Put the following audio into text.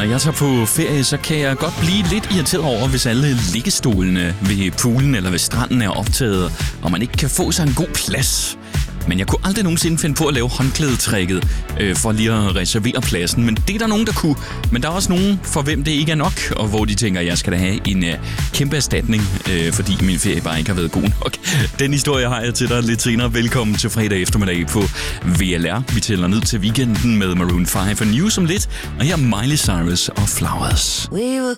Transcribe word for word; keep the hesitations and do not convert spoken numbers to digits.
når jeg tager på ferie, så kan jeg godt blive lidt irriteret over, hvis alle liggestolene ved poolen eller ved stranden er optaget, og man ikke kan få sig en god plads. Men jeg kunne aldrig nogensinde finde på at lave håndklædetrækket øh, for lige at reservere pladsen. Men det er der nogen, der kunne. Men der er også nogen, for hvem det ikke er nok, og hvor de tænker, at jeg skal da have en øh, kæmpe erstatning, øh, fordi min ferie bare ikke har været god nok. Den historie har jeg til dig lidt senere. Velkommen til fredag eftermiddag på V L R. Vi tæller ned til weekenden med Maroon fem og News om lidt. Og her er Miley Cyrus og Flowers. We were